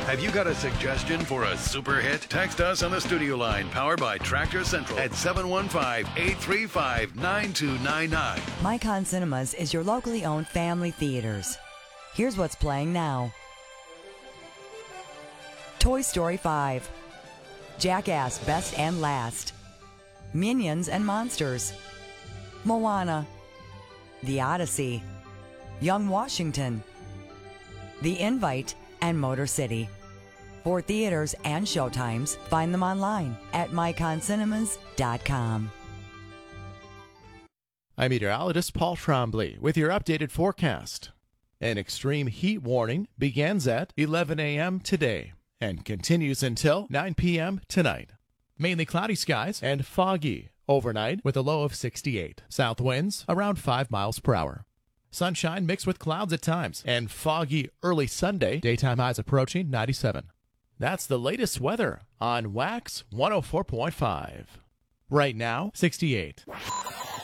Have you got a suggestion for a super hit? Text us on the studio line powered by Tractor Central at 715-835-9299. Micon Cinemas is your locally owned family theaters. Here's what's playing now. Toy Story 5, Jackass Best and Last, Minions and Monsters, Moana, The Odyssey, Young Washington, The Invite, and Motor City. For theaters and showtimes, find them online at myconcinemas.com. I'm meteorologist Paul Trombley with your updated forecast. An extreme heat warning begins at 11 a.m. today and continues until 9 p.m. tonight. Mainly cloudy skies and foggy overnight with a low of 68. South winds around 5 miles per hour. Sunshine mixed with clouds at times and foggy early Sunday. Daytime highs approaching 97. That's the latest weather on Wax 104.5. Right now, 68.